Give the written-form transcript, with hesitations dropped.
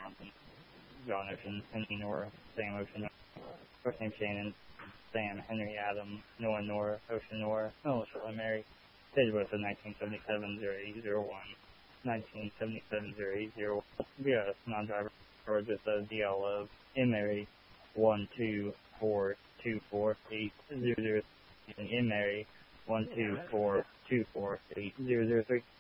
John Ocean, Henry Nora, Sam Ocean, first name Shannon, Sam, Henry, Adam, Noah, Nora, Ocean, Nora, Melissa, Mary, date of birth of 1977-0801, 1977-0801, BS, non-driver, or just a DL of MMary 124248003, and MMary 124248003.